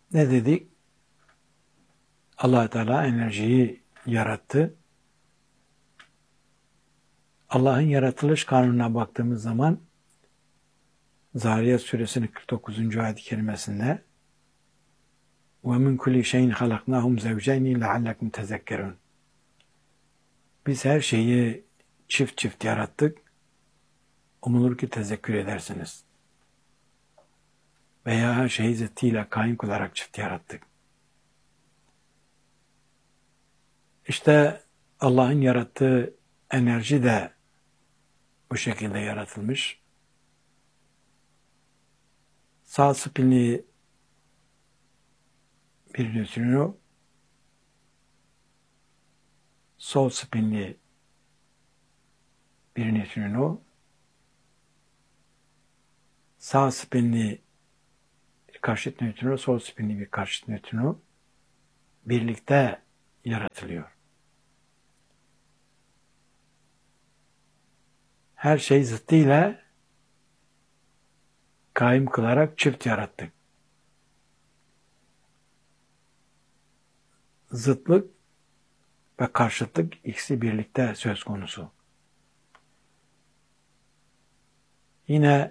Ne dedik? Allah Teala enerjiyi yarattı. Allah'ın yaratılış kanununa baktığımız zaman Zariyat suresinin 49. ayet-i kerimesinde وَمِنْ كُلِّ شَيْءٍ خَلَقْنَاهُمْ زَوْجَيْنِ لَعَلَّكُمْ تَذَكَّرُونَ Biz her şeyi çift çift yarattık. Umulur ki tezekkür edersiniz. Veya her şeyi zıttıyla kaim kılarak çift yarattık. İşte Allah'ın yarattığı enerji de bu şekilde yaratılmış. Sağ spinli bir nötrino, sol spinli bir nötrino, sağ spinli bir karşıt nötrino, sol spinli bir karşıt nötrino birlikte yaratılıyor. Her şey zıttıyla kaim kılarak çift yarattık. Zıtlık ve karşıtlık ikisi birlikte söz konusu. Yine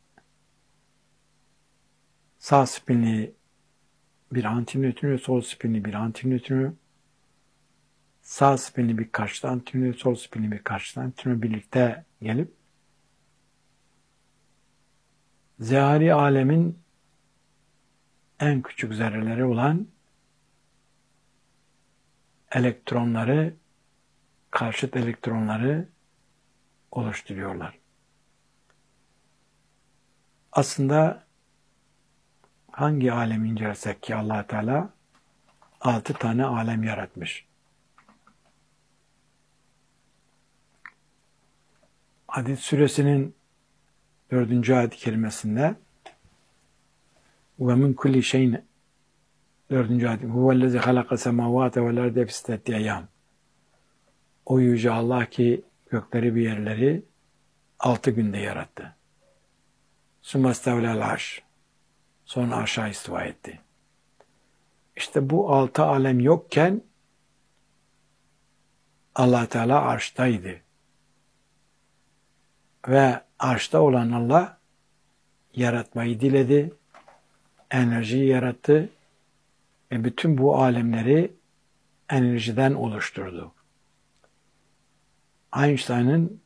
sağ spinli bir antinötrino, sol spinli bir antinötrino, sağ spinli bir karşıt antinötrino, sol spinli bir karşıt antinötrino birlikte gelip zehari alemin en küçük zerreleri olan elektronları, karşıt elektronları oluşturuyorlar. Aslında hangi alemi incelersek ki Allah Teala 6 tane alem yaratmış. Hadid suresinin 4. ayet-i kerimesinde وَمِنْ كُلِّ شَيْءٍ 4. ayet هُوَ الَّذِي خَلَقَ السَّمَاوَاتَ وَالْاَرْضَ فِي سِتَّةِ اَيَّامٍ O yüce Allah ki gökleri ve yerleri 6 günde yarattı. ثُمَّ اسْتَوَى عَلَى الْعَرْشِ Sonra aşağı istiva etti. İşte bu 6 alem yokken Allah Teala arştaydı. Ve arşta olan Allah yaratmayı diledi, enerjiyi yarattı ve bütün bu alemleri enerjiden oluşturdu. Einstein'ın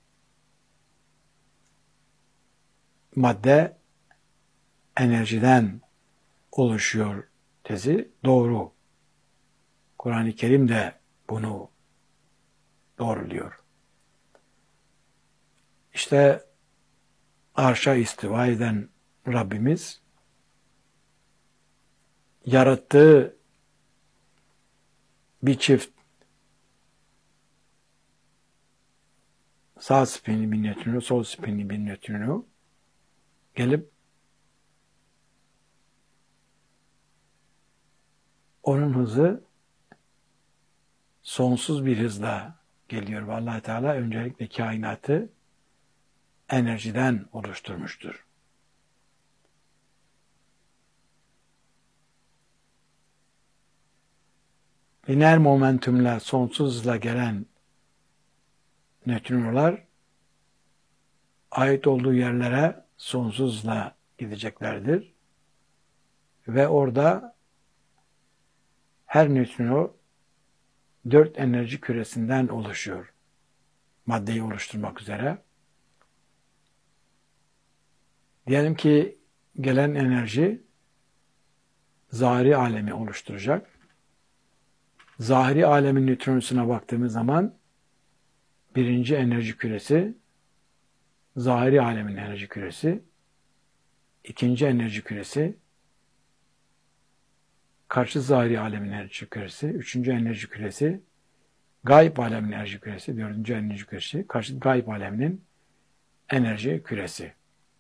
madde enerjiden oluşuyor tezi doğru. Kur'an-ı Kerim de bunu doğruluyor. İşte arşa istiva eden Rabbimiz yarattığı bir çift sağ spinli bir nötrino, sol spinli bir nötrino gelip onun hızı sonsuz bir hızla geliyor ve Allah Teala öncelikle kainatı enerjiden oluşturmuştur. Lineer momentumla sonsuz hızla gelen nötrinolar ait olduğu yerlere sonsuz hızla gideceklerdir. Ve orada her nötrino 4 enerji küresinden oluşuyor. Maddeyi oluşturmak üzere. Diyelim ki gelen enerji zahiri alemi oluşturacak. Zahiri alemin nötrinosuna baktığımız zaman birinci enerji küresi zahiri alemin enerji küresi, ikinci enerji küresi karşı zahiri alemin enerji küresi, üçüncü enerji küresi gayb alemin enerji küresi, dördüncü enerji küresi karşı gayb aleminin enerji küresi.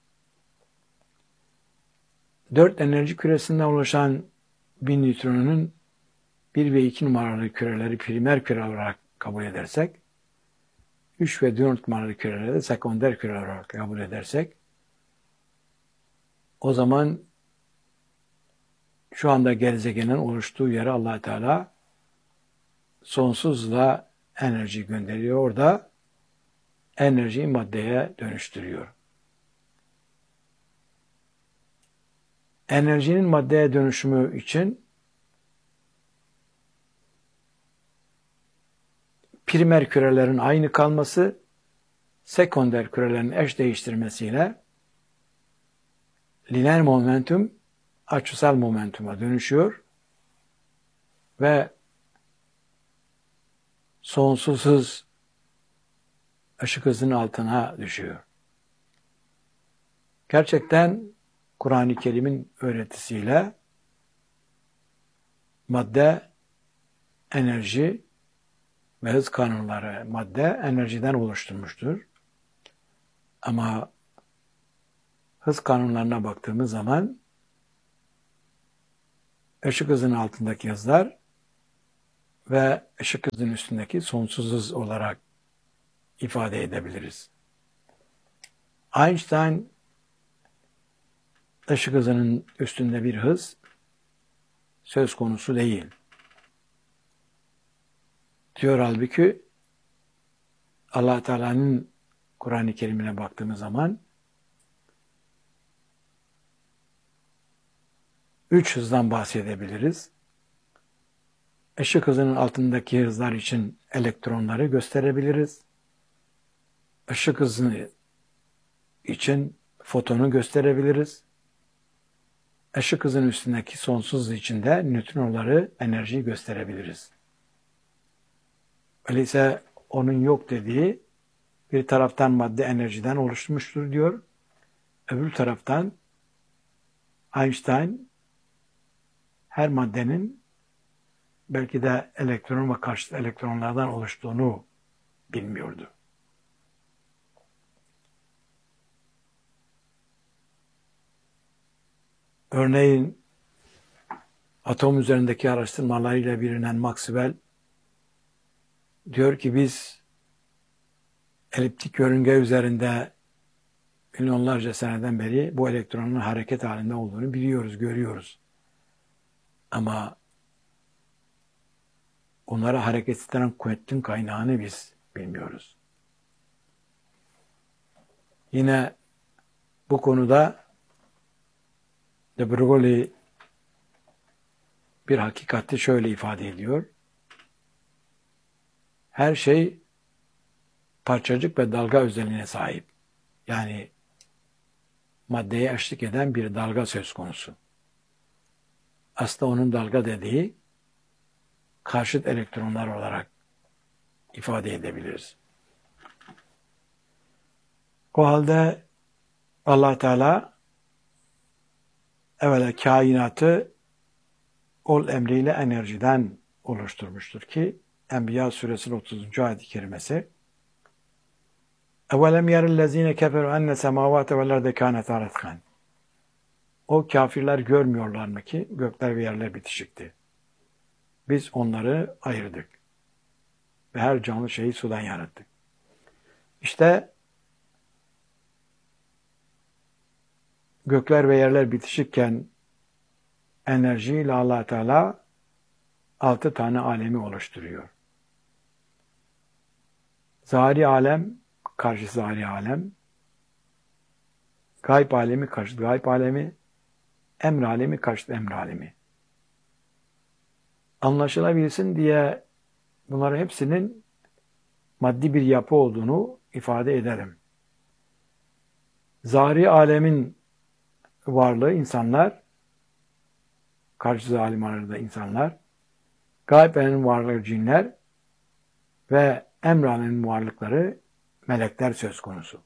4 enerji küresinden oluşan bir nötronun 1 ve 2 numaralı küreleri primer küre olarak kabul edersek, 3 ve 4 numaralı küreleri de sekonder küre olarak kabul edersek, o zaman şu anda gezegenin oluştuğu yere Allah Teala sonsuzla enerji gönderiyor. Orada enerjiyi maddeye dönüştürüyor. Enerjinin maddeye dönüşümü için primer kürelerin aynı kalması, sekonder kürelerin eş değiştirmesiyle lineer momentum açısal momentuma dönüşüyor ve sonsuz hız ışık hızının altına düşüyor. Gerçekten Kur'an-ı Kerim'in öğretisiyle madde, enerji ve hız kanunları madde enerjiden oluşturmuştur. Ama hız kanunlarına baktığımız zaman ışık hızının altındaki hızlar ve ışık hızının üstündeki sonsuz hız olarak ifade edebiliriz. Einstein ışık hızının üstünde bir hız söz konusu değil. Diyor halbuki Allah Teala'nın Kur'an-ı Kerim'ine baktığımız zaman 3 hızdan bahsedebiliriz. Işık hızının altındaki hızlar için elektronları gösterebiliriz. Işık hızı için fotonu gösterebiliriz. Işık hızının üstündeki sonsuz hız için de nötronları, enerjiyi gösterebiliriz. Öyleyse onun yok dediği bir taraftan madde enerjiden oluşmuştur diyor. Öbür taraftan Einstein her maddenin belki de elektron ve karşıt elektronlardan oluştuğunu bilmiyordu. Örneğin atom üzerindeki araştırmalarıyla bilinen Maxwell diyor ki biz eliptik yörünge üzerinde milyonlarca seneden beri bu elektronun hareket halinde olduğunu biliyoruz, görüyoruz. Ama onları hareket ettiren kuvvetin kaynağını biz bilmiyoruz. Yine bu konuda de Broglie bir hakikati şöyle ifade ediyor. Her şey parçacık ve dalga özelliğine sahip. Yani maddeye eşlik eden bir dalga söz konusu. Aslında onun dalga dediği karşıt elektronlar olarak ifade edebiliriz. O halde Allah Teala evvela kainatı ol emriyle enerjiden oluşturmuştur ki Enbiya suresinin 30. ayet-i kerimesi اَوَلَمْ يَرِ الَّذ۪ينَ كَفَرُوا اَنَّ سَمَاوَاتَ وَالْاَرْضَ كَانَتَا رَتْقًا O kafirler görmüyorlar mı ki gökler ve yerler bitişikti. Biz onları ayırdık ve her canlı şeyi sudan yarattık. İşte gökler ve yerler bitişikken enerjiyle Allah Teala 6 tane alemi oluşturuyor. Zahiri alem, karşı zahiri alem, gayb alemi, karşı gayb alemi, emr alemi, karşı emr alemi. Anlaşılabilsin diye bunların hepsinin maddi bir yapı olduğunu ifade ederim. Zahiri alemin varlığı insanlar, karşı zalim arasında insanlar, gayb alemin varlığı cinler ve emr alemin varlıkları melekler söz konusu.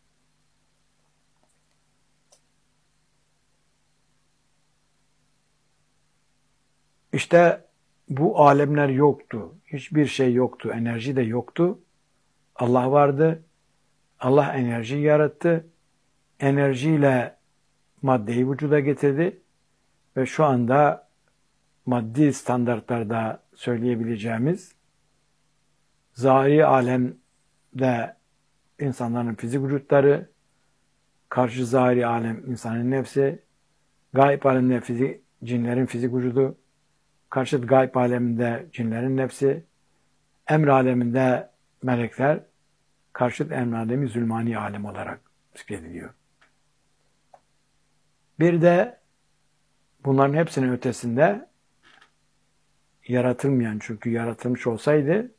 İşte bu alemler yoktu. Hiçbir şey yoktu. Enerji de yoktu. Allah vardı. Allah enerjiyi yarattı. Enerjiyle maddeyi vücuda getirdi. Ve şu anda maddi standartlarda söyleyebileceğimiz zahiri alemde insanların fizik vücutları, karşı zahiri alem insanın nefsi, gayb alemde fizik cinlerin fizik vücudu, karşıt gayb aleminde cinlerin nefsi, emr aleminde melekler, karşıt emr alemi zulmani alem olarak zikrediliyor. Bir de bunların hepsinin ötesinde yaratılmayan, çünkü yaratılmış olsaydı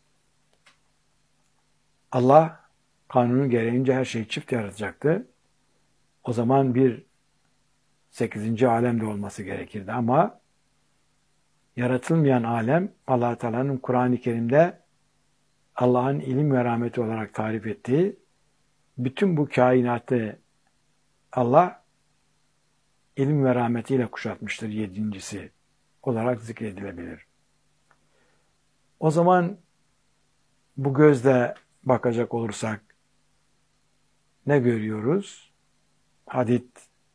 Allah kanunu gereğince her şeyi çift yaratacaktı. O zaman bir 8. alem de olması gerekirdi ama yaratılmayan alem Allah Teala'nın Kur'an-ı Kerim'de Allah'ın ilim ve rahmeti olarak tarif ettiği bütün bu kainatı Allah ilim ve rahmetiyle kuşatmıştır, 7.'si olarak zikredilebilir. O zaman bu gözle bakacak olursak ne görüyoruz? Hadid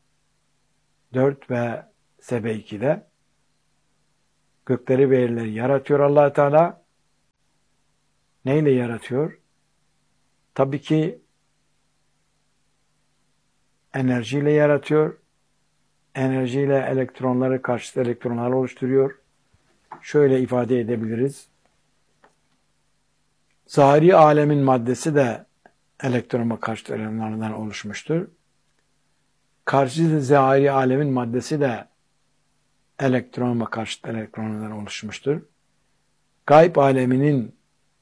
4 ve Sebe 2'de gökleri ve yerleri yaratıyor Allah Teala. Neyle yaratıyor? Tabii ki enerjiyle yaratıyor. Enerjiyle elektronları, karşıt elektronlar oluşturuyor. Şöyle ifade edebiliriz. Zahiri alemin maddesi de elektron ve karşıt elektronlardan oluşmuştur. Karşıt zahiri alemin maddesi de elektron ve karşıt elektronlardan oluşmuştur. Gayb aleminin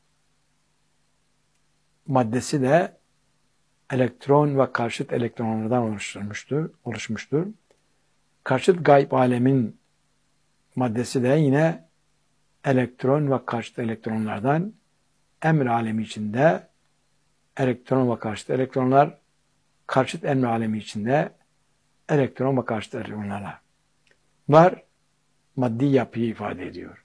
maddesi de elektron ve karşıt elektronlardan oluşmuştur. Karşıt gayb alemin maddesi de yine elektron ve karşıt elektronlardan, emr alemi içinde elektron ve karşıt elektronlar, karşıt emr alemi içinde elektron ve karşıt elektronlar. Bunlar maddi yapıyı ifade ediyor.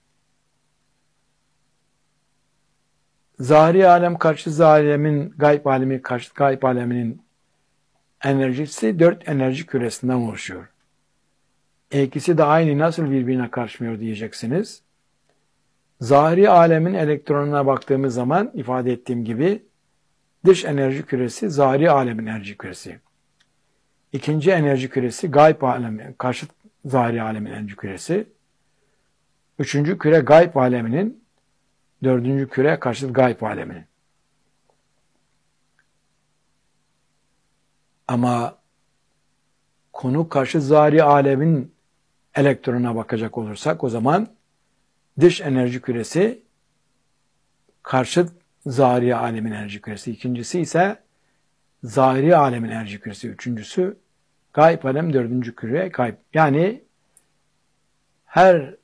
Zahiri alem, karşıt zahiri alemin, gayb alemi, karşıt gayb aleminin enerjisi 4 enerji küresinden oluşuyor. İkisi de aynı, nasıl birbirine karışmıyor diyeceksiniz. Zahiri alemin elektronuna baktığımız zaman ifade ettiğim gibi dış enerji küresi zahiri alemin enerji küresi. İkinci enerji küresi gayb alemi, karşıt zahiri alemin enerji küresi. Üçüncü küre gayb aleminin, dördüncü küre karşıt gayb aleminin. Ama konu karşıt zahiri alemin elektronuna bakacak olursak o zaman dış enerji küresi karşıt zahiri alemin enerji küresi. İkincisi ise zahiri alemin enerji küresi. Üçüncüsü gayb alem, dördüncü küre gayb. Yani her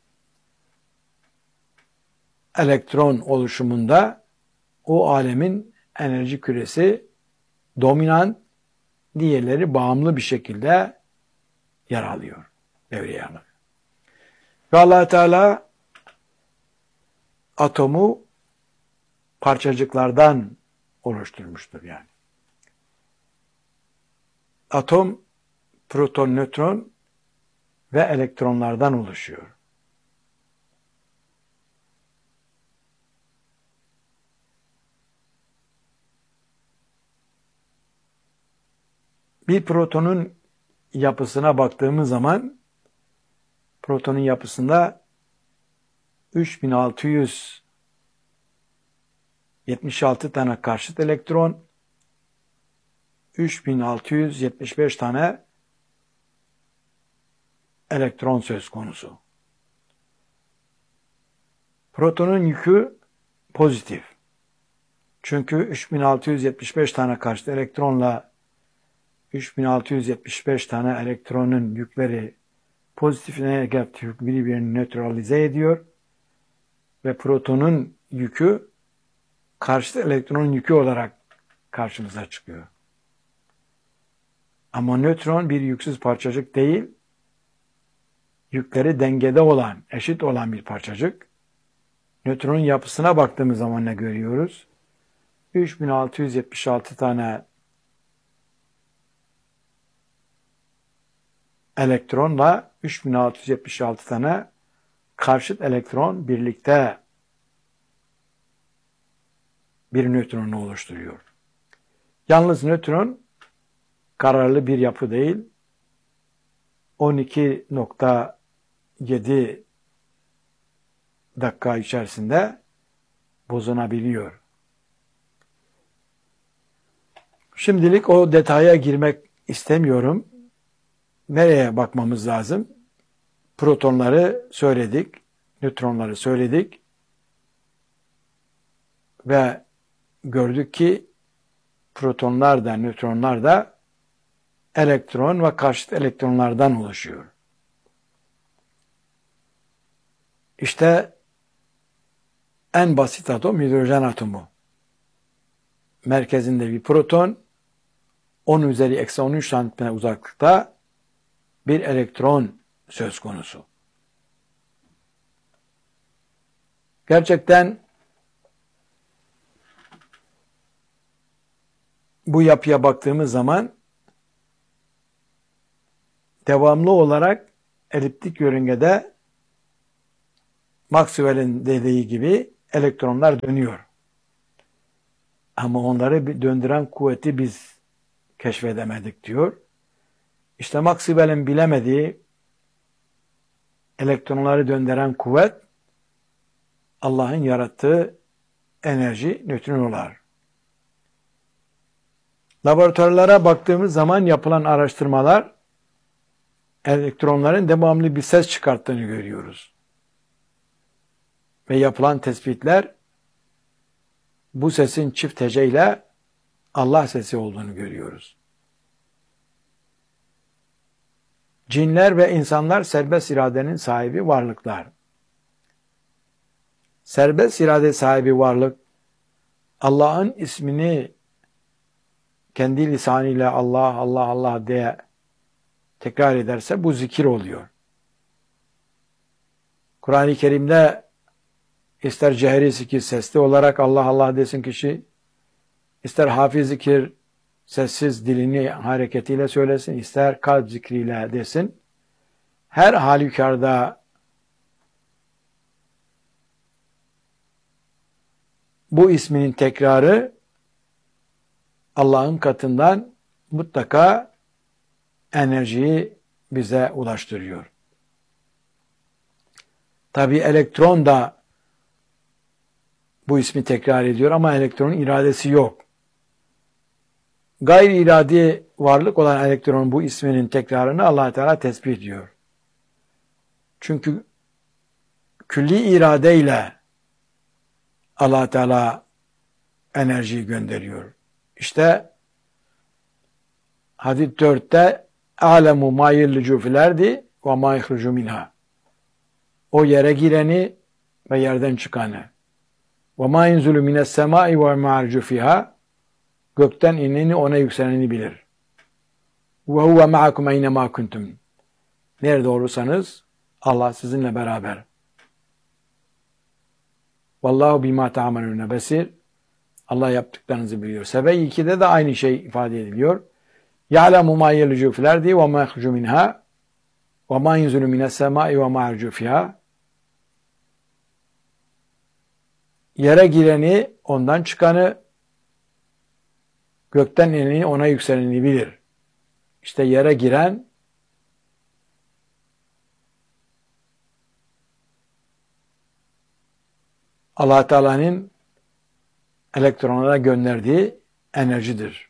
elektron oluşumunda o alemin enerji küresi dominant, diğerleri bağımlı bir şekilde yer alıyor. Devreye alıyor. Ve Allah Teala atomu parçacıklardan oluşturmuştur yani. Atom proton, nötron ve elektronlardan oluşuyor. Bir protonun yapısına baktığımız zaman protonun yapısında 3676 tane karşıt elektron, 3675 tane elektron söz konusu. Protonun yükü pozitif. Çünkü 3675 tane karşıt elektronla 3675 tane elektronun yükleri pozitif negatif birbirini nötralize ediyor ve protonun yükü karşıt elektronun yükü olarak karşımıza çıkıyor. Ama nötron bir yüksüz parçacık değil, yükleri dengede olan, eşit olan bir parçacık. Nötronun yapısına baktığımız zaman ne görüyoruz? 3676 tane elektronla 3676 tane karşıt elektron birlikte bir nötronu oluşturuyor. Yalnız nötron kararlı bir yapı değil. 12 7 dakika içerisinde bozulabiliyor. Şimdilik o detaya girmek istemiyorum. Nereye bakmamız lazım? Protonları söyledik, nötronları söyledik ve gördük ki protonlar da nötronlar da elektron ve karşıt elektronlardan oluşuyor. İşte en basit atom hidrojen atomu. Merkezinde bir proton, 10 üzeri eksi 13 santimetre uzaklıkta bir elektron söz konusu. Gerçekten bu yapıya baktığımız zaman devamlı olarak eliptik yörüngede Maxwell'in dediği gibi elektronlar dönüyor. Ama onları döndüren kuvveti biz keşfedemedik diyor. İşte Maxwell'in bilemediği elektronları döndüren kuvvet Allah'ın yarattığı enerji, nötrinolar. Laboratuvarlara baktığımız zaman yapılan araştırmalar elektronların devamlı bir ses çıkarttığını görüyoruz. Ve yapılan tespitler bu sesin çift heceyle Allah sesi olduğunu görüyoruz. Cinler ve insanlar serbest iradenin sahibi varlıklar. Serbest irade sahibi varlık, Allah'ın ismini kendi lisanıyla Allah, Allah, Allah diye tekrar ederse bu zikir oluyor. Kur'an-ı Kerim'de ister cehri zikir sesli olarak Allah, Allah desin kişi, ister hafif zikir sessiz dilini hareketiyle söylesin, ister kalp zikriyle desin. Her halükarda bu isminin tekrarı Allah'ın katından mutlaka enerjiyi bize ulaştırıyor. Tabi elektron da bu ismi tekrar ediyor ama elektronun iradesi yok. Gayri iradi varlık olan elektronun bu isminin tekrarını Allah Teala tespit ediyor. Çünkü külli iradeyle Allah Teala enerjiyi gönderiyor. İşte hadis 4'te alemu ma yellucu fil ardi ve ma yahrucu minha. O yere gireni ve yerden çıkanı. Ve ma yenzulu mines semai ve ma yarcu fiha. Gökten ineni ona yükseleni bilir. Ve huve ma'akum eyne ma kuntum. Nerede olursanız Allah sizinle beraber. Vallahu bima ta'malun besir. Allah yaptıklarınızı biliyor. Sebe 2'de de aynı şey ifade ediliyor. Ya'lemu ma yelcu fil ardi ve ma yahrucu minha ve ma yenzulu mines semai ve ma yarcu fiha. Yere gireni, ondan çıkanı, gökten ineni, ona yükseleni bilir. İşte yere giren Allah Teala'nın elektronlara gönderdiği enerjidir.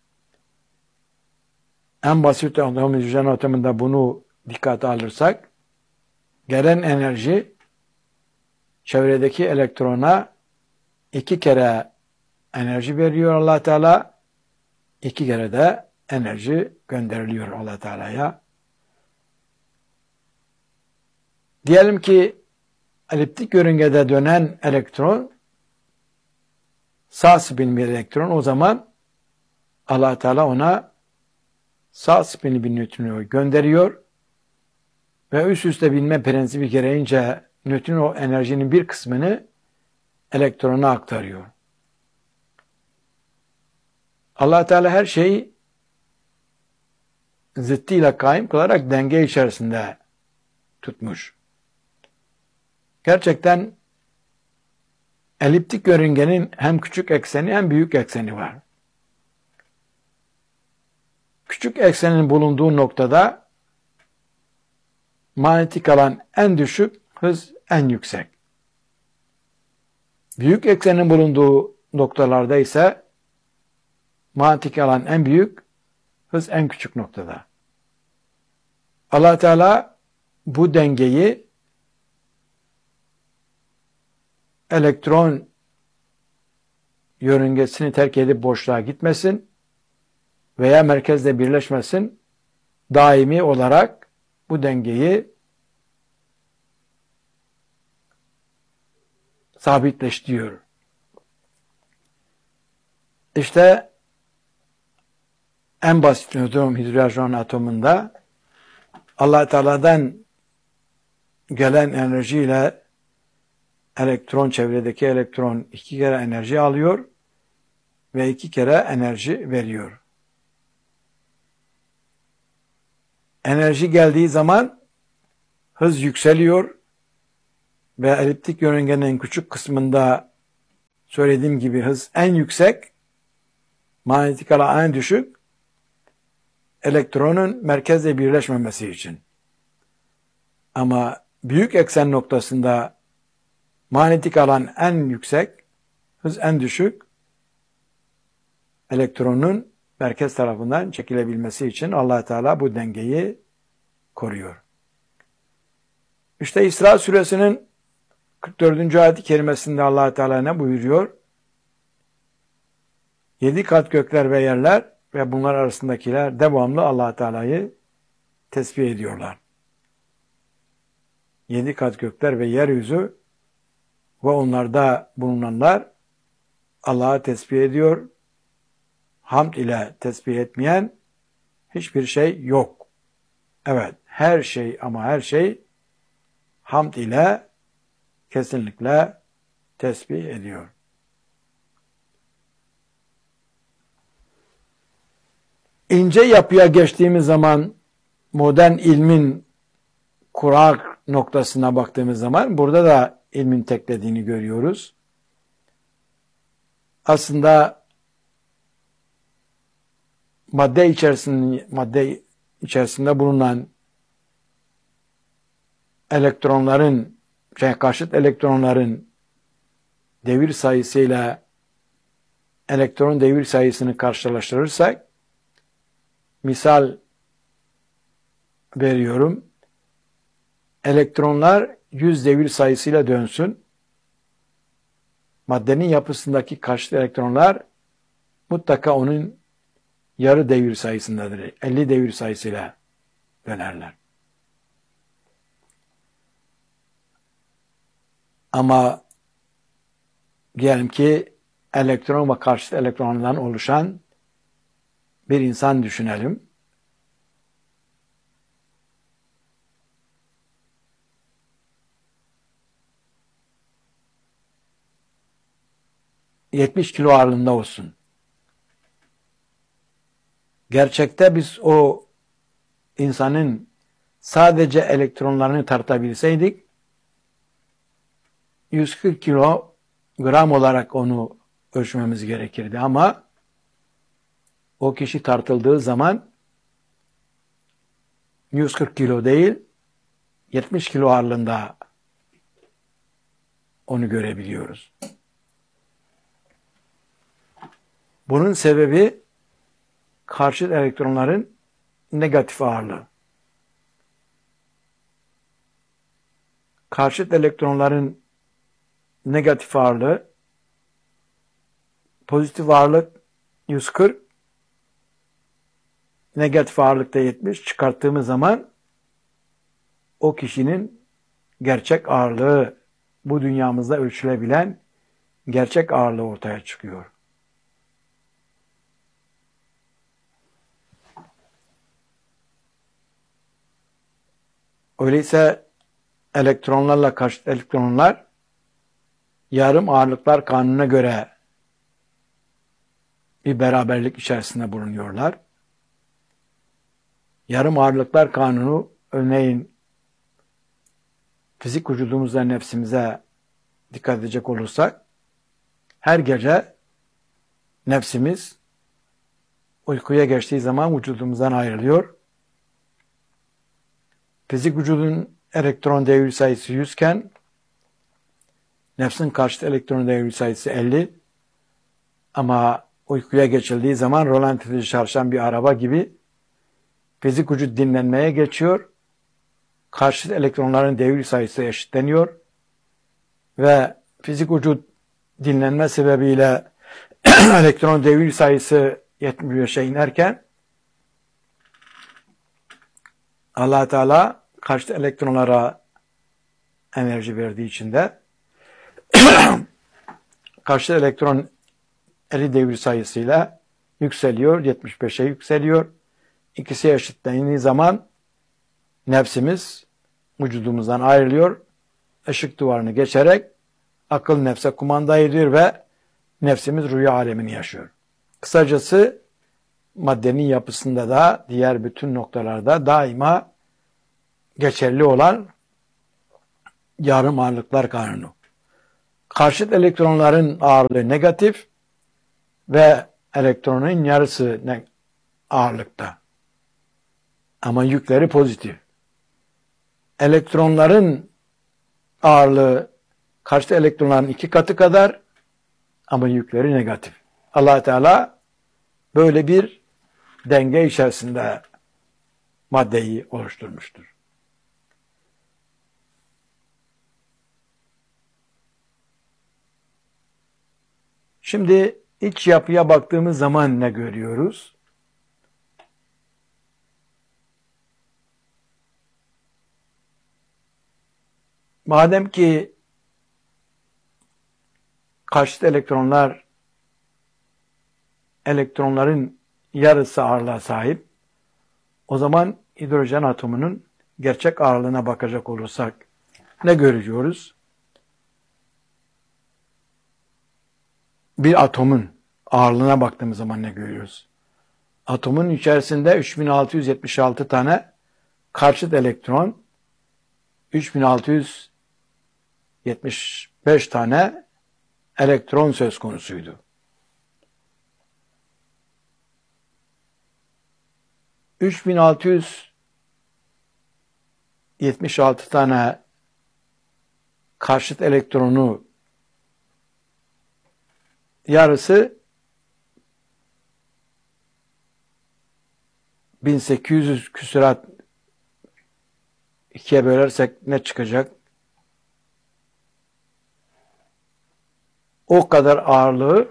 En basit hidrojen atomunda bunu dikkate alırsak, gelen enerji çevredeki elektrona 2 kere enerji veriyor Allah Teala, 2 kere de enerji gönderiliyor Allah Teala'ya. Diyelim ki eliptik yörüngede dönen elektron sağ spin bir elektron, o zaman Allah Teala ona sağ spinli bir nötrino gönderiyor ve üst üste binme prensibi gereğince nötrino enerjinin bir kısmını elektrona aktarıyor. Allah Teala her şeyi zıttıyla kaim kılarak denge içerisinde tutmuş. Gerçekten eliptik yörüngenin hem küçük ekseni hem büyük ekseni var. Küçük eksenin bulunduğu noktada manyetik alan en düşük, hız en yüksek. Büyük eksenin bulunduğu noktalarda ise manyetik alan en büyük, hız en küçük noktada. Allah Teala bu dengeyi elektron yörüngesini terk edip boşluğa gitmesin veya merkezle birleşmesin, daimi olarak bu dengeyi sabitleştiriyor. İşte en basit nötron hidrojen atomunda Allah Teala'dan gelen enerjiyle elektron, çevredeki elektron 2 kere enerji alıyor ve 2 kere enerji veriyor. Enerji geldiği zaman hız yükseliyor ve eliptik yörüngenin küçük kısmında söylediğim gibi hız en yüksek, manyetik alan en düşük, elektronun merkezle birleşmemesi için. Ama büyük eksen noktasında manyetik alan en yüksek, hız en düşük, elektronun merkez tarafından çekilebilmesi için Allah Teala bu dengeyi koruyor. İşte İsra suresinin 44. ayet-i kerimesinde Allah Teala ne buyuruyor? 7 kat gökler ve yerler ve bunlar arasındakiler devamlı Allah Teala'yı tesbih ediyorlar. 7 kat gökler ve yeryüzü ve onlarda bulunanlar Allah'ı tesbih ediyor. Hamd ile tesbih etmeyen hiçbir şey yok. Evet, her şey ama her şey hamd ile kesinlikle tesbih ediyor. İnce yapıya geçtiğimiz zaman modern ilmin kurak noktasına baktığımız zaman burada da ilmin teklediğini görüyoruz. Aslında madde içerisinde bulunan elektronların, karşıt elektronların devir sayısıyla elektron devir sayısını karşılaştırırsak, misal veriyorum, elektronlar 100 devir sayısıyla dönsün, maddenin yapısındaki karşıt elektronlar mutlaka onun yarı devir sayısındadır. 50 devir sayısıyla dönerler. Ama diyelim ki elektron ve karşıt elektronlardan oluşan bir insan düşünelim. ...70 kilo ağırlığında olsun. Gerçekte biz o insanın sadece elektronlarını tartabilseydik 140 kilogram olarak onu ölçmemiz gerekirdi ama o kişi tartıldığı zaman 140 kilo değil 70 kilo ağırlığında onu görebiliyoruz. Bunun sebebi karşıt elektronların negatif ağırlığı. Karşıt elektronların negatif ağırlığı, pozitif ağırlık 140, negatif ağırlıkta 70 çıkarttığımız zaman o kişinin gerçek ağırlığı, bu dünyamızda ölçülebilen gerçek ağırlığı ortaya çıkıyor. Öyleyse elektronlarla karşıt elektronlar yarım ağırlıklar kanununa göre bir beraberlik içerisinde bulunuyorlar. Yarım ağırlıklar kanunu örneğin fizik vücudumuzda nefsimize dikkat edecek olursak her gece nefsimiz uykuya geçtiği zaman vücudumuzdan ayrılıyor. fizik vücudun elektron devir sayısı 100 iken nefsin karşıt elektron devir sayısı 50. Ama uykuya geçildiği zaman rolantide çalışan bir araba gibi fizik vücut dinlenmeye geçiyor. Karşıt elektronların devir sayısı eşitleniyor ve fizik vücut dinlenme sebebiyle elektron devir sayısı 75'e inerken Allah Teala karşıt elektronlara enerji verdiği için de karşıt elektron 50 devir sayısıyla yükseliyor, 75'e yükseliyor. İkisi eşitlendiği zaman nefsimiz vücudumuzdan ayrılıyor. Işık duvarını geçerek akıl nefse kumanda ediyor ve nefsimiz rüya alemini yaşıyor. Kısacası maddenin yapısında da diğer bütün noktalarda daima geçerli olan yarım ağırlıklar kanunu. Karşıt elektronların ağırlığı negatif ve elektronun yarısı ağırlıkta. Ama yükleri pozitif. Elektronların ağırlığı karşıt elektronların 2 katı kadar ama yükleri negatif. Allah Teala böyle bir denge içerisinde maddeyi oluşturmuştur. Şimdi iç yapıya baktığımız zaman ne görüyoruz? Madem ki karşıt elektronların yarısı ağırlığa sahip, o zaman hidrojen atomunun gerçek ağırlığına bakacak olursak ne görüyoruz? Bir atomun ağırlığına baktığımız zaman ne görüyoruz? Atomun içerisinde 3676 tane karşıt elektron, 3675 tane elektron söz konusuydu. 3676 tane karşıt elektronu yarısı 1800 küsurat ikiye bölersek ne çıkacak? O kadar ağırlığı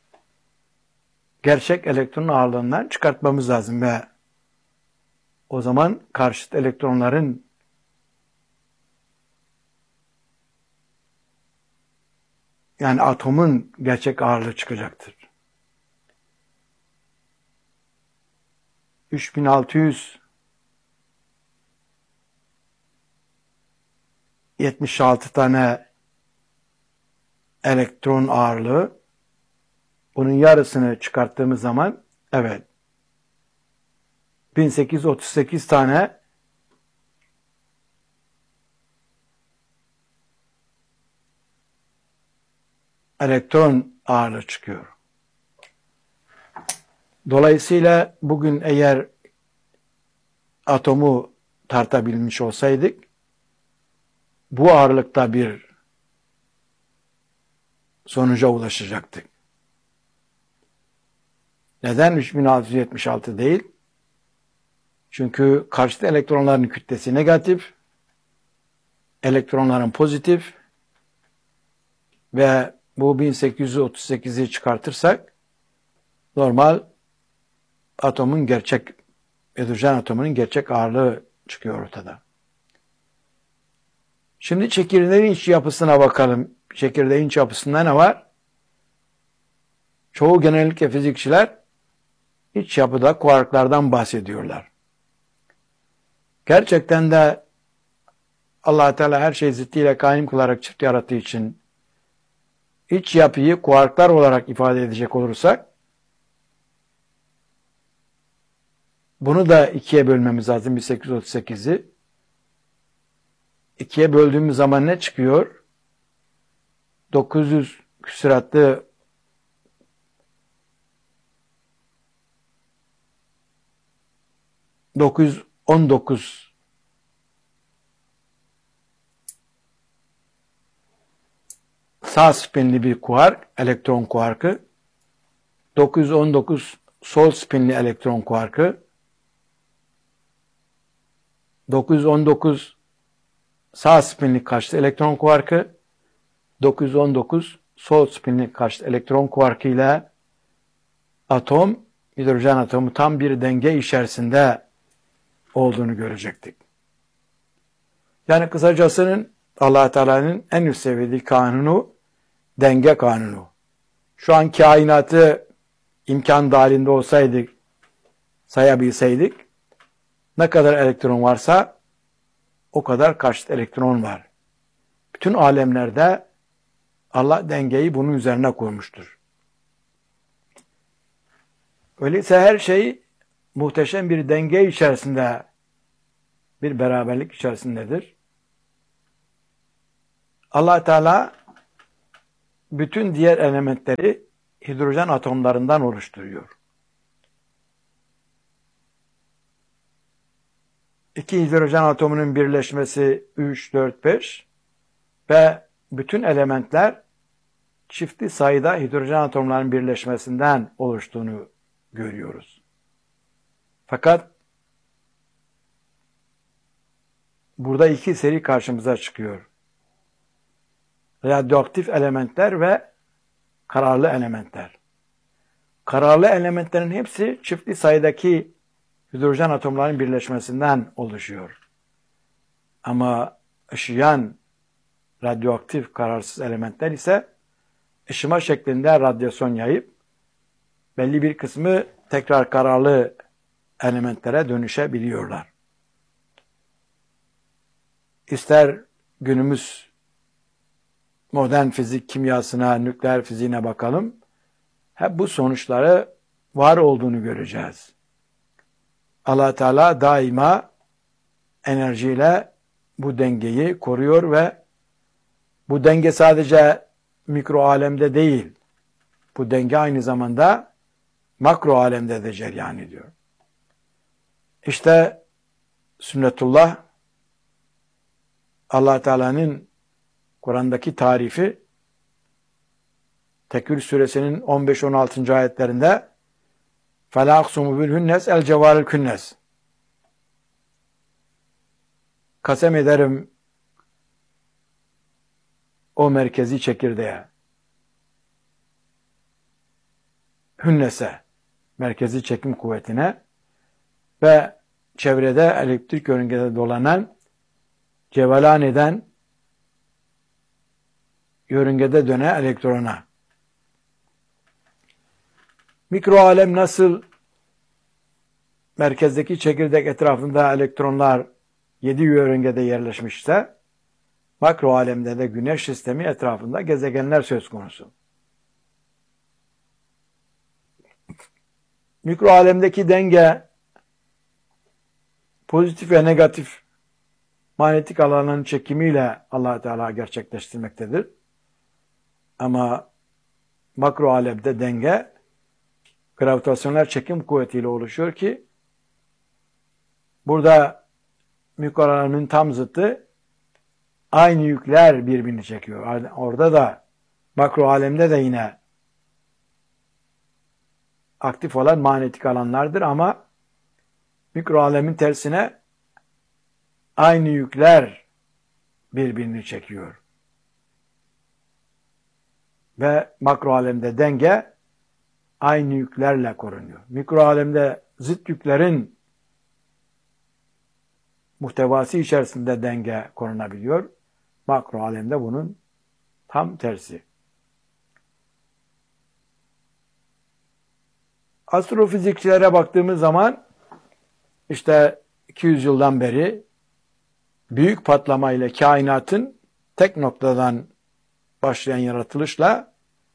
gerçek elektronun ağırlığından çıkartmamız lazım ve o zaman karşıt elektronların yani atomun gerçek ağırlığı çıkacaktır. 3676 tane elektron ağırlığı, bunun yarısını çıkarttığımız zaman evet 1838 tane elektron ağırlığı çıkıyor. Dolayısıyla bugün eğer atomu tartabilmiş olsaydık bu ağırlıkta bir sonuca ulaşacaktık. Neden 3676 değil? Çünkü karşıt elektronların kütlesi negatif, elektronların pozitif ve bu 1838'i çıkartırsak normal atomun gerçek, hidrojen atomunun gerçek ağırlığı çıkıyor ortada. Şimdi çekirdeğin iç yapısına bakalım. Çekirdeğin iç yapısında ne var? Çoğu genellikle fizikçiler iç yapıda kuarklardan bahsediyorlar. Gerçekten de Allah Teala her şeyi zıttıyla kaim kılarak çift yarattığı için iç yapıyı kuarklar olarak ifade edecek olursak bunu da ikiye bölmemiz lazım. 1838'i. İkiye böldüğümüz zaman ne çıkıyor? 900 küsuratlı ...919 sağ spinli bir kuark, elektron kuarkı, 919 sol spinli elektron kuarkı, 919 sağ spinli karşıt elektron kuarkı, 919 sol spinli karşıt elektron kuarkı ile atom, hidrojen atomu tam bir denge içerisinde olduğunu görecektik. Yani kısacasının Allah Teala'nın en üst seviyeli kanunu denge kanunu. Şu an kainatı imkan dahilinde olsaydık, sayabilseydik, ne kadar elektron varsa o kadar karşıt elektron var. Bütün alemlerde Allah dengeyi bunun üzerine koymuştur. Öyleyse her şey muhteşem bir denge içerisinde, bir beraberlik içerisindedir. Allah Teala bütün diğer elementleri hidrojen atomlarından oluşturuyor. İki hidrojen atomunun birleşmesi 3, 4, 5 ve bütün elementler çiftli sayıda hidrojen atomlarının birleşmesinden oluştuğunu görüyoruz. Fakat burada iki seri karşımıza çıkıyor. Radyoaktif elementler ve kararlı elementler. Kararlı elementlerin hepsi çiftli sayıdaki hidrojen atomlarının birleşmesinden oluşuyor. Ama ışıyan radyoaktif kararsız elementler ise ışıma şeklinde radyasyon yayıp belli bir kısmı tekrar kararlı elementlere dönüşebiliyorlar. İster günümüz modern fizik kimyasına, nükleer fiziğine bakalım, hep bu sonuçları var olduğunu göreceğiz. Allah Teala daima enerjiyle bu dengeyi koruyor ve bu denge sadece mikro alemde değil, bu denge aynı zamanda makro alemde de cereyan ediyor. İşte sünnetullah, Allah Teala'nın Kur'an'daki tarifi Tekvir suresinin 15-16. ayetlerinde فَلَا اَقْسُمُ بِالْهُنَّسِ الْجَوَارِ الْكُنَّسِ Kasem ederim o merkezi çekirdeğe, hünnese, merkezi çekim kuvvetine ve çevrede elektrik yörüngede dolanan, cevelan eden, yörüngede dönen elektrona. Mikro alem nasıl merkezdeki çekirdek etrafında elektronlar 7 yörüngede yerleşmişse, makro alemde de güneş sistemi etrafında gezegenler söz konusu. Mikro alemdeki denge pozitif ve negatif manyetik alanın çekimiyle Allah Teala gerçekleştirmektedir. Ama makro alemde denge gravitasyonel çekim kuvvetiyle oluşuyor ki burada mikro alemin tam zıttı aynı yükler birbirini çekiyor. Orada da makro alemde de yine aktif olan manyetik alanlardır ama mikro alemin tersine aynı yükler birbirini çekiyor. Ve makro alemde denge aynı yüklerle korunuyor. Mikro alemde zıt yüklerin muhtevası içerisinde denge korunabiliyor. Makro alemde bunun tam tersi. Astrofizikçilere baktığımız zaman işte 200 yıldan beri büyük patlama ile kainatın tek noktadan başlayan yaratılışla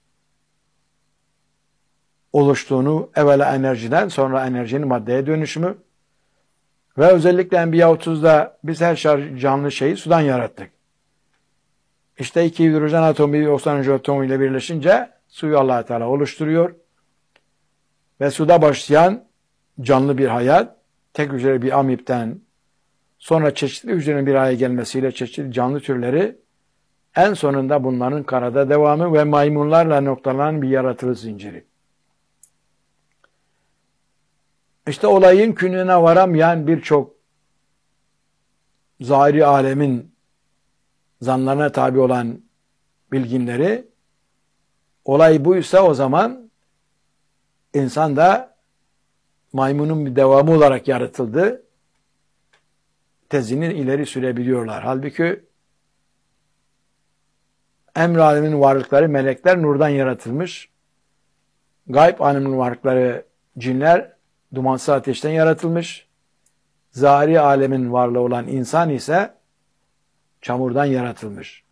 oluştuğunu, evvela enerjiden sonra enerjinin maddeye dönüşümü ve özellikle Enbiya 30'da biz her canlı şeyi sudan yarattık. İşte iki hidrojen atomu bir oksijen atomu ile birleşince suyu Allah Teala oluşturuyor ve suda başlayan canlı bir hayat tek hücreli bir amipten sonra çeşitli hücrenin bir araya gelmesiyle çeşitli canlı türleri En sonunda bunların karada devamı ve maymunlarla noktalanan bir yaratılış zinciri. İşte olayın kününe varamayan birçok zahiri alemin zanlarına tabi olan bilginleri, olay buysa o zaman insan da maymunun bir devamı olarak yaratıldı tezini ileri sürebiliyorlar. Halbuki emr alemin varlıkları melekler nurdan yaratılmış. Gayb alemin varlıkları cinler dumansız ateşten yaratılmış. Zahiri alemin varlığı olan insan ise çamurdan yaratılmış.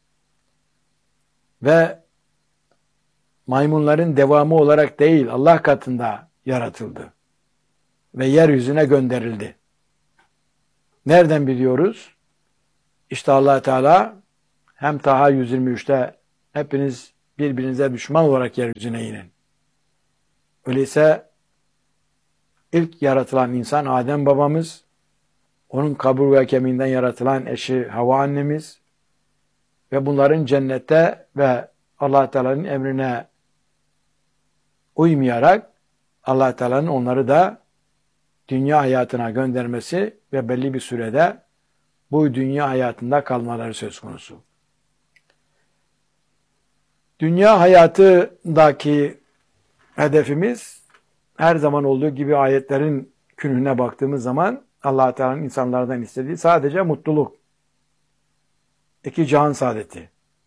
Ve maymunların devamı olarak değil, Allah katında yaratıldı. Ve yeryüzüne gönderildi. Nereden biliyoruz? İşte Allah Teala hem Taha 123'te hepiniz birbirinize düşman olarak yeryüzüne inin. Öyleyse ilk yaratılan insan Adem babamız, onun kabur ve kemiğinden yaratılan eşi Havva annemiz ve bunların cennette ve Allah Teala'nın emrine uymayarak Allah Teala'nın onları da dünya hayatına göndermesi ve belli bir sürede bu dünya hayatında kalmaları söz konusu. Dünya hayatındaki hedefimiz her zaman olduğu gibi ayetlerin künhüne baktığımız zaman Allah Teala'nın insanlardan istediği sadece mutluluk. İki cihan saadeti.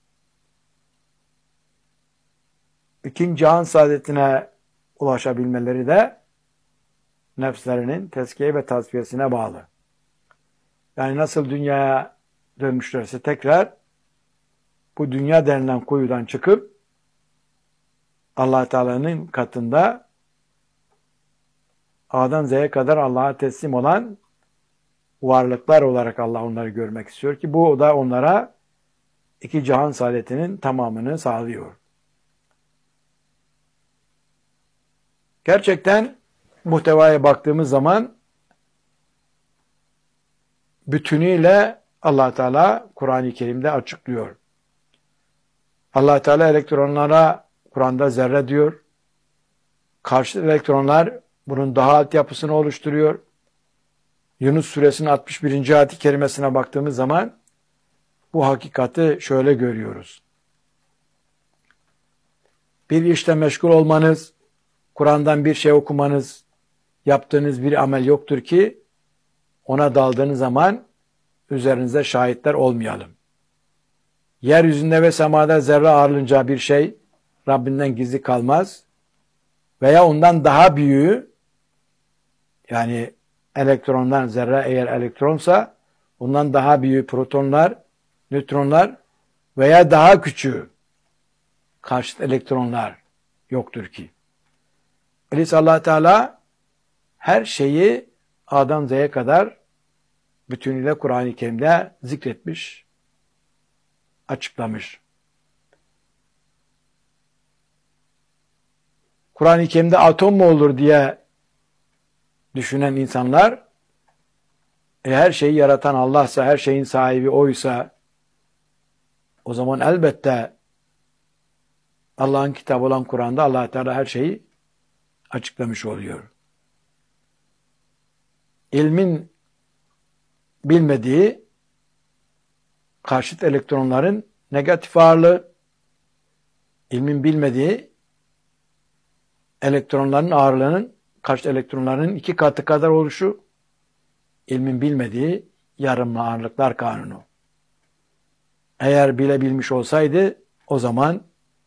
İkinci cihan saadetine ulaşabilmeleri de nefslerinin tezkiye ve tasfiyesine bağlı. Yani nasıl dünyaya dönmüşlerse tekrar bu dünya denilen kuyudan çıkıp Allah Teala'nın katında A'dan Z'ye kadar Allah'a teslim olan varlıklar olarak Allah onları görmek istiyor ki bu da onlara iki cihan saadetinin tamamını sağlıyor. Gerçekten muhtevaya baktığımız zaman bütünüyle Allah Teala Kur'an-ı Kerim'de açıklıyor. Allah Teala elektronlara Kur'an'da zerre diyor. Karşı elektronlar bunun daha alt yapısını oluşturuyor. Yunus suresinin 61. ayet-i kerimesine baktığımız zaman bu hakikati şöyle görüyoruz. Bir işle meşgul olmanız, Kur'an'dan bir şey okumanız, yaptığınız bir amel yoktur ki ona daldığınız zaman üzerinize şahitler olmayalım. Yeryüzünde ve semada zerre ağırlığınca bir şey Rabbinden gizli kalmaz veya ondan daha büyüğü, yani elektrondan zerre eğer elektronsa ondan daha büyük protonlar, nötronlar veya daha küçüğü karşıt elektronlar yoktur ki. Öyleyse Allah Teala her şeyi A'dan Z'ye kadar bütünüyle Kur'an-ı Kerim'de zikretmiş, açıklamış. Kur'an-ı Kerim'de atom mu olur diye düşünen insanlar, her şeyi yaratan Allah'sa, her şeyin sahibi O'ysa, o zaman elbette Allah'ın kitabı olan Kur'an'da Allah Teala her şeyi açıklamış oluyor. İlmin bilmediği karşıt elektronların negatif ağırlığı, ilmin bilmediği elektronların ağırlığının karşıt elektronların 2 katı kadar oluşu, ilmin bilmediği yarımlı ağırlıklar kanunu. Eğer bilebilmiş olsaydı o zaman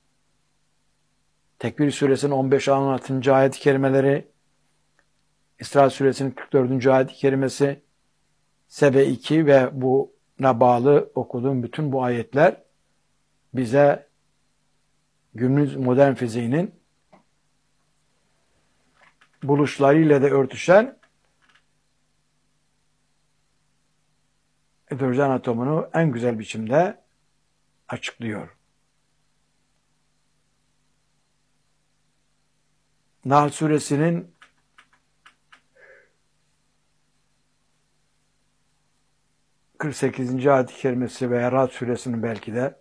Tekvir suresinin 15-16. ayet-i kerimeleri, İsra suresinin 44. ayet-i kerimesi, Sebe 2 ve buna bağlı okuduğum bütün bu ayetler bize günümüz modern fiziğinin buluşlarıyla da örtüşen hidrojen atomunu en güzel biçimde açıklıyor. Nahl suresinin 48. ayet-i kerimesi veya Ra'd suresinin belki de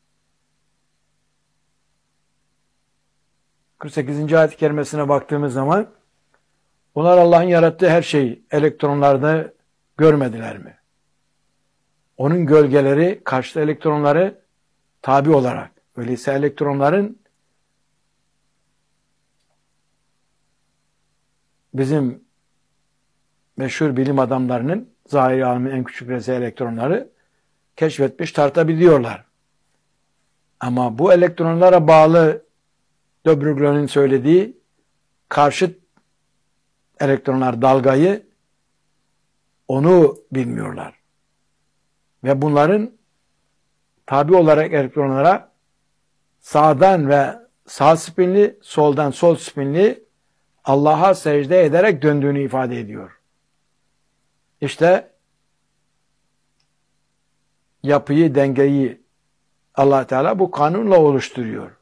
48. ayet-i kerimesine baktığımız zaman bunlar Allah'ın yarattığı her şeyi elektronlarda görmediler mi? Onun gölgeleri karşıtı elektronları tabi olarak. Öyleyse elektronların bizim meşhur bilim adamlarının zahiri alemin en küçük rezil elektronları keşfetmiş, tartabiliyorlar. Ama bu elektronlara bağlı de Broglie'nin söylediği karşıt elektronlar dalgayı onu bilmiyorlar. Ve bunların tabi olarak elektronlara sağdan ve sağ spinli, soldan sol spinli Allah'a secde ederek döndüğünü ifade ediyor. İşte yapıyı, dengeyi Allah Teala bu kanunla oluşturuyor.